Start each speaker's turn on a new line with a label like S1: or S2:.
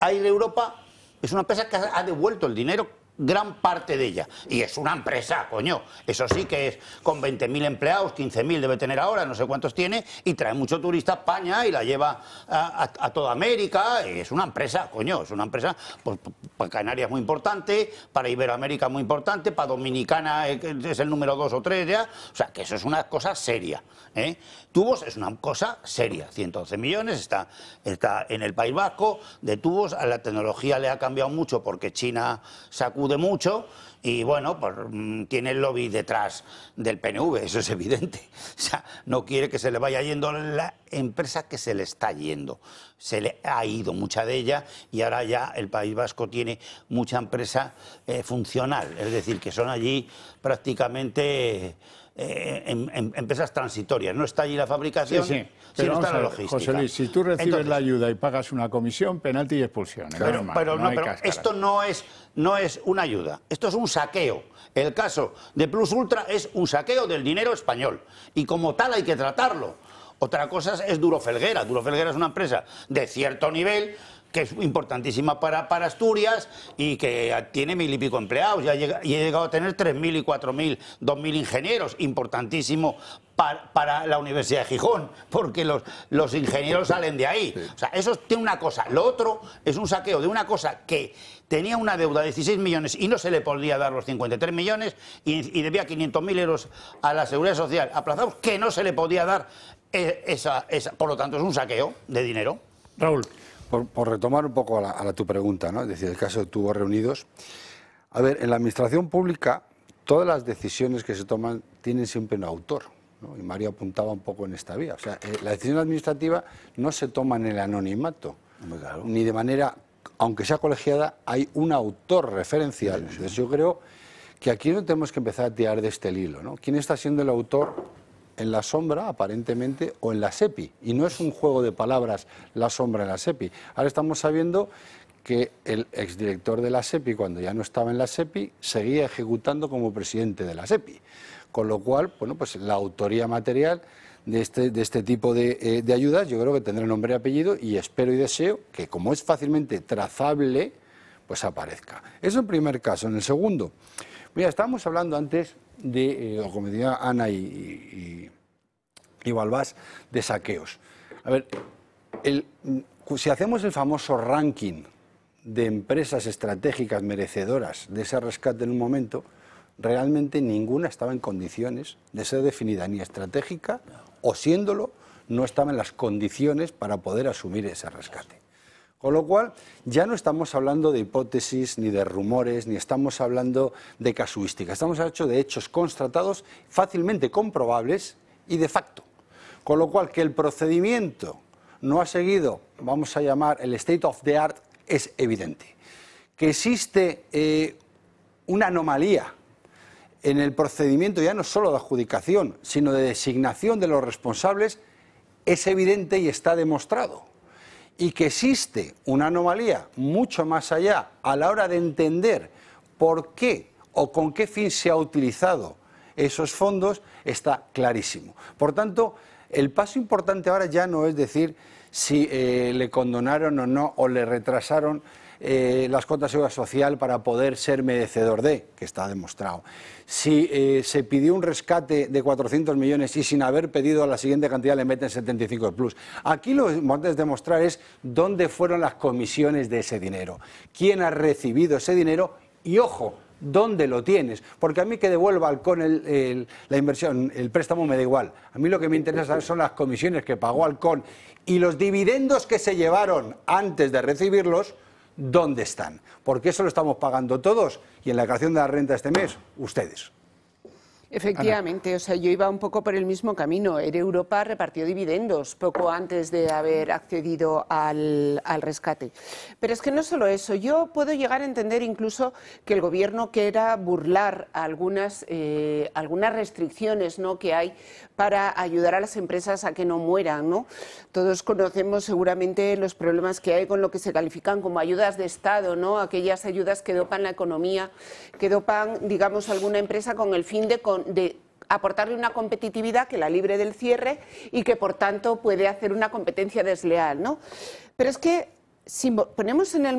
S1: Air Europa es una empresa que ha devuelto el dinero, gran parte de ella, y es una empresa, coño, eso sí que es con 20.000 empleados, 15.000 debe tener ahora, no sé cuántos tiene, y trae mucho turista a España y la lleva a toda América, y es una empresa, coño, es una empresa, pues para Canarias muy importante, para Iberoamérica muy importante, para Dominicana es el número 2 o 3 ya, o sea, que eso es una cosa seria, ¿eh? Tubos es una cosa seria, 111 millones, está en el País Vasco, de tubos, a la tecnología le ha cambiado mucho porque China sacude mucho y bueno, pues tiene el lobby detrás del PNV, eso es evidente. O sea, no quiere que se le vaya yendo la empresa que se le está yendo. Se le ha ido mucha de ella y ahora ya el País Vasco tiene mucha empresa funcional, es decir, que son allí prácticamente empresas transitorias. No está allí la fabricación,
S2: sí.
S1: sino está la logística.
S2: José Luis, si tú recibes la ayuda y pagas una comisión, penalti y expulsión.
S1: Pero esto no es una ayuda, esto es un saqueo. El caso de Plus Ultra es un saqueo del dinero español y como tal hay que tratarlo. Otra cosa es Duro Felguera. Duro Felguera es una empresa de cierto nivel que es importantísima para Asturias y que tiene 1.000 y pico empleados. Y ha llegado a tener 3.000 y 4.000, 2.000 ingenieros, importantísimo para la Universidad de Gijón, porque los ingenieros salen de ahí. Sí. O sea, eso tiene una cosa. Lo otro es un saqueo de una cosa que tenía una deuda de 16 millones y no se le podía dar los 53 millones y debía 500.000 euros a la Seguridad Social aplazados, que no se le podía dar esa. Por lo tanto, es un saqueo de dinero.
S2: Raúl.
S3: Por retomar un poco a tu pregunta, ¿no? Es decir, el caso de Tubos Reunidos. A ver, en la administración pública, todas las decisiones que se toman tienen siempre un autor, ¿no? Y Mario apuntaba un poco en esta vía. O sea, la decisión administrativa no se toma en el anonimato, claro, ni de manera, aunque sea colegiada, hay un autor referencial. Sí, sí. Entonces yo creo que aquí no tenemos que empezar a tirar de este hilo, ¿no? ¿Quién está siendo el autor? En la sombra, aparentemente, o en la SEPI. Y no es un juego de palabras la sombra en la SEPI. Ahora estamos sabiendo que el exdirector de la SEPI, cuando ya no estaba en la SEPI, seguía ejecutando como presidente de la SEPI. Con lo cual, bueno, pues la autoría material de este tipo de ayudas, yo creo que tendrá nombre y apellido y espero y deseo que, como es fácilmente trazable, pues aparezca. Eso en primer caso. En el segundo, mira, estábamos hablando antes de, como decía Ana y Balbás, de saqueos. A ver, si hacemos el famoso ranking de empresas estratégicas merecedoras de ese rescate en un momento, realmente ninguna estaba en condiciones de ser definida ni estratégica o, siéndolo, no estaba en las condiciones para poder asumir ese rescate. Con lo cual, ya no estamos hablando de hipótesis, ni de rumores, ni estamos hablando de casuística. Estamos hablando de hechos constatados, fácilmente comprobables y de facto. Con lo cual, que el procedimiento no ha seguido, vamos a llamar, el state of the art, es evidente. Que existe una anomalía en el procedimiento, ya no solo de adjudicación, sino de designación de los responsables, es evidente y está demostrado. Y que existe una anomalía mucho más allá a la hora de entender por qué o con qué fin se ha utilizado esos fondos, está clarísimo. Por tanto, el paso importante ahora ya no es decir si le condonaron o no, o le retrasaron las cuotas de seguridad social para poder ser merecedor de, que está demostrado. Si se pidió un rescate de 400 millones y sin haber pedido la siguiente cantidad le meten 75 de plus. Aquí lo que importante es demostrar es dónde fueron las comisiones de ese dinero, quién ha recibido ese dinero y, ojo, dónde lo tienes. Porque a mí que devuelva Alcón la inversión, el préstamo me da igual. A mí lo que me interesa saber son las comisiones que pagó Alcón y los dividendos que se llevaron antes de recibirlos, ¿dónde están? Porque eso lo estamos pagando todos y en la creación de la renta este mes, ustedes.
S4: Efectivamente, o sea, yo iba un poco por el mismo camino. Air Europa repartió dividendos poco antes de haber accedido al rescate. Pero es que no solo eso, yo puedo llegar a entender incluso que el gobierno quiera burlar algunas restricciones, ¿no?, que hay para ayudar a las empresas a que no mueran, ¿no? Todos conocemos seguramente los problemas que hay con lo que se califican como ayudas de Estado, ¿no? Aquellas ayudas que dopan la economía, que dopan, digamos, alguna empresa con el fin de aportarle una competitividad que la libre del cierre y que, por tanto, puede hacer una competencia desleal, ¿no? Pero es que si ponemos en el